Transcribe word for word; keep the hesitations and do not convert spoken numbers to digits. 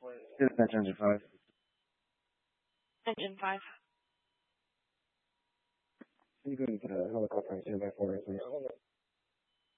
Dispatch engine five. Engine five. Can you go and put a helicopter on standby for us, please?